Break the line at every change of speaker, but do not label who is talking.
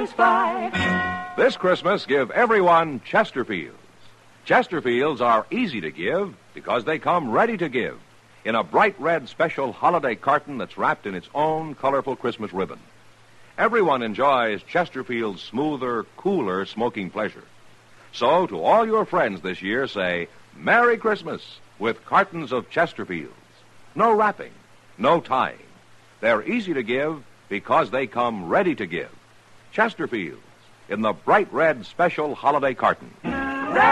always fly.
This Christmas, give everyone Chesterfields. Chesterfields are easy to give because they come ready to give in a bright red special holiday carton that's wrapped in its own colorful Christmas ribbon. Everyone enjoys Chesterfield's smoother, cooler smoking pleasure. So, to all your friends this year, say, Merry Christmas with cartons of Chesterfields. No wrapping, no tying. They're easy to give because they come ready to give. Chesterfields in the bright red special holiday carton.